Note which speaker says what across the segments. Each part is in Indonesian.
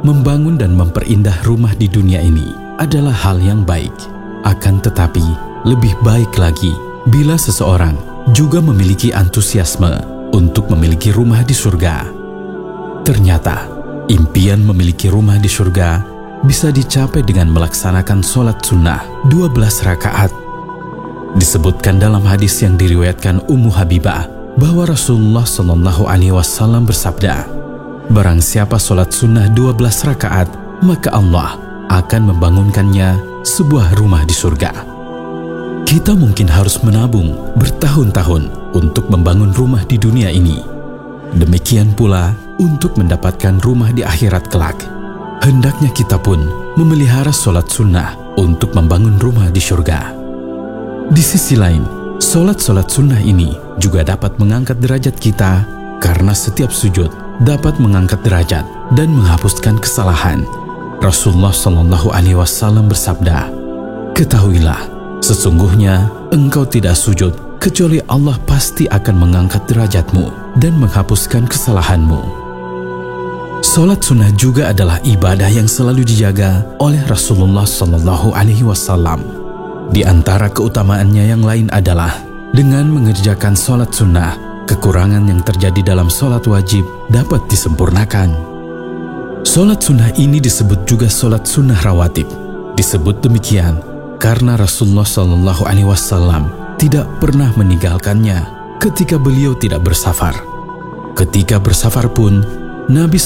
Speaker 1: membangun dan memperindah rumah di dunia ini adalah hal yang baik. Akan tetapi, lebih baik lagi bila seseorang juga memiliki antusiasme untuk memiliki rumah di surga. Ternyata, impian memiliki rumah di surga bisa dicapai dengan melaksanakan sholat sunnah 12 rakaat. Disebutkan dalam hadis yang diriwayatkan Ummu Habibah bahwa Rasulullah SAW bersabda, barang siapa sholat sunnah 12 rakaat, maka Allah akan membangunkannya sebuah rumah di surga. Kita mungkin harus menabung bertahun-tahun untuk membangun rumah di dunia ini. Demikian pula untuk mendapatkan rumah di akhirat kelak. Hendaknya kita pun memelihara sholat sunnah untuk membangun rumah di surga. Di sisi lain, sholat-sholat sunnah ini juga dapat mengangkat derajat kita karena setiap sujud dapat mengangkat derajat dan menghapuskan kesalahan. Rasulullah SAW bersabda, ketahuilah, sesungguhnya engkau tidak sujud kecuali Allah pasti akan mengangkat derajatmu dan menghapuskan kesalahanmu. Sholat sunnah juga adalah ibadah yang selalu dijaga oleh Rasulullah SAW. Di antara keutamaannya yang lain adalah dengan mengerjakan sholat sunnah, kekurangan yang terjadi dalam sholat wajib dapat disempurnakan. Sholat sunnah ini disebut juga sholat sunnah rawatib. Disebut demikian karena Rasulullah SAW tidak pernah meninggalkannya ketika beliau tidak bersafar. Ketika bersafar pun, Nabi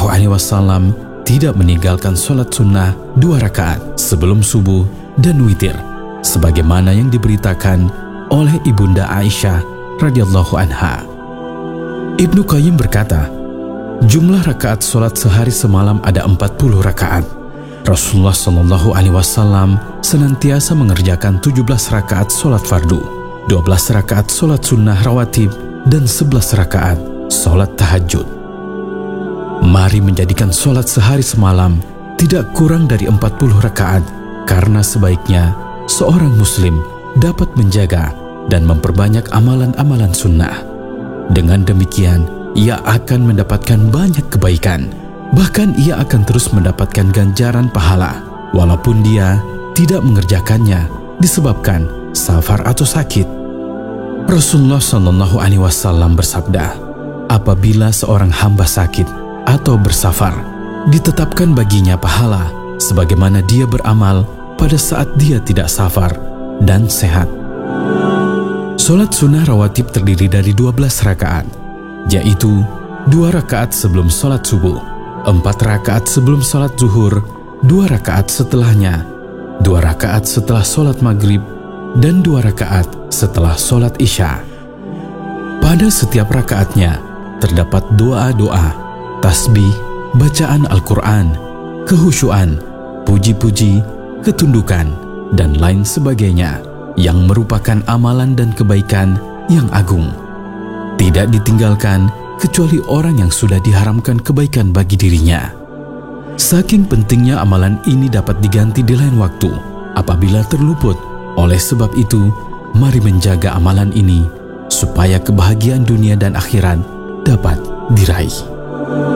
Speaker 1: SAW tidak meninggalkan sholat sunnah 2 rakaat sebelum subuh dan witir, sebagaimana yang diberitakan oleh Ibunda Aisyah radhiyallahu anha. Ibnu Qayyim berkata, jumlah rakaat sholat sehari semalam ada 40 rakaat. Rasulullah SAW senantiasa mengerjakan 17 rakaat sholat fardu, 12 rakaat sholat sunnah rawatib, dan 11 rakaat sholat tahajud. Mari menjadikan sholat sehari semalam tidak kurang dari 40 rakaat, karena sebaiknya seorang muslim dapat menjaga dan memperbanyak amalan-amalan sunnah. Dengan demikian, ia akan mendapatkan banyak kebaikan. Bahkan ia akan terus mendapatkan ganjaran pahala, walaupun dia tidak mengerjakannya disebabkan safar atau sakit. Rasulullah SAW bersabda, apabila seorang hamba sakit atau bersafar, ditetapkan baginya pahala sebagaimana dia beramal pada saat dia tidak safar dan sehat. Sholat sunnah rawatib terdiri dari 12 rakaat, yaitu 2 rakaat sebelum sholat subuh, 4 rakaat sebelum sholat zuhur, 2 rakaat setelahnya, 2 rakaat setelah sholat maghrib, dan 2 rakaat setelah sholat isya. Pada setiap rakaatnya terdapat doa-doa, tasbih, bacaan Al-Quran, kehusyuan, puji-puji, ketundukan, dan lain sebagainya yang merupakan amalan dan kebaikan yang agung. Tidak ditinggalkan kecuali orang yang sudah diharamkan kebaikan bagi dirinya. Saking pentingnya amalan ini dapat diganti di lain waktu apabila terluput. Oleh sebab itu, mari menjaga amalan ini supaya kebahagiaan dunia dan akhirat dapat diraih.